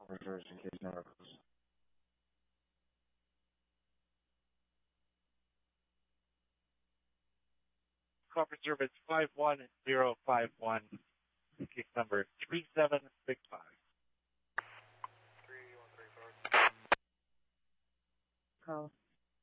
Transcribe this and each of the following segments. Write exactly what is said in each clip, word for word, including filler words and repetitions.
reserves in case no records. Call reserve is five one zero five one, case number three seven six five. three one three four. Call.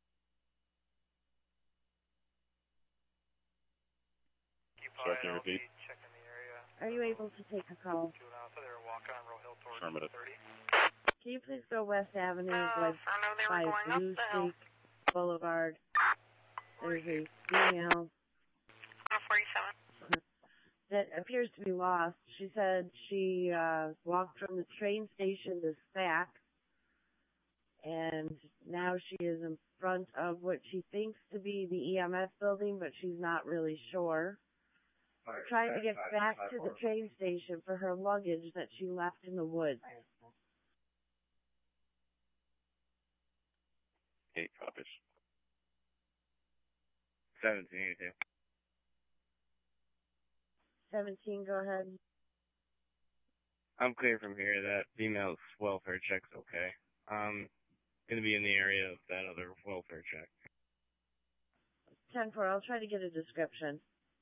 Occupied, I'll be checking the area. Are you able to take a call? Two Alpha, they're walking on Row Hill towards Affirmative. thirty. Can you please go West Avenue, Uh, like I know they were by going up Blue the hill. Street Boulevard? There's a female one forty-seven. that appears to be lost. She said she uh, walked from the train station to Stack, and now she is in front of what she thinks to be the E M S building, but she's not really sure. Trying to get back to the train station for her luggage that she left in the woods. Eight copies. seventeen eighty-two. seventeen, go ahead. I'm clear from here. That female's welfare check's okay. I'm going to be in the area of that other welfare check. ten four, I'll try to get a description.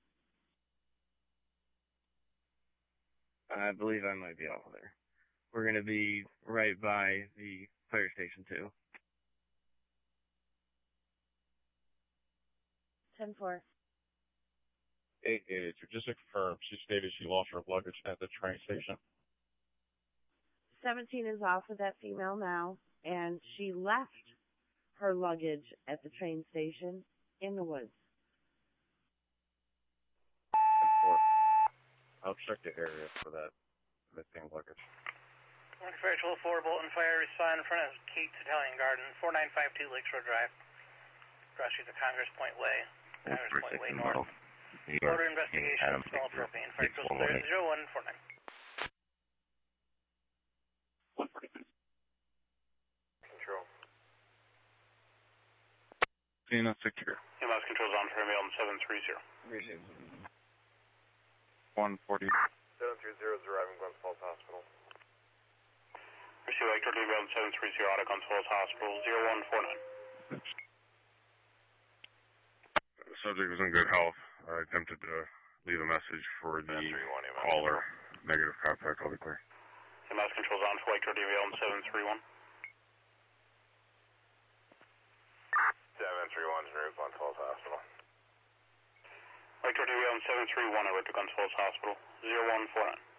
I believe I might be off there. We're going to be right by the fire station, too. ten four. Eight eighty-two. Just to confirm, she stated she lost her luggage at the train station. seventeen is off of that female now, and she left her luggage at the train station in the woods. Four. I'll check the area for that missing luggage. one Virtual four Bolton Fire, respond in front of Kate's Italian Garden, four nine five two Lakeshore Drive. Cross street to Congress Point Way. Congress Point Way North. Order investigation, small propane. Fire coastal clear, zero one four nine. Control. Cena secure. E M S controls on for mail seven three zero. one forty. seven three zero is arriving Glens Falls Hospital. Receive Hector Level seven three zero out of Glens Falls Hospital, zero one four nine. The subject was in good health. I attempted to leave a message for the caller. Negative contact, I'll be clear. E M S controls on for Hector Level seven three one. seven three one is in route Glens Falls Hospital. Hector Level seven three one, I went to Glens Falls Hospital, zero one four nine.